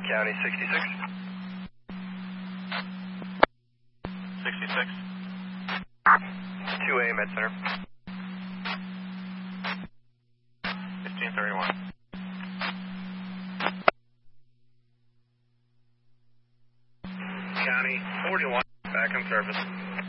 County 66. 66. 2A Med Center. 1531. County 41, back in service.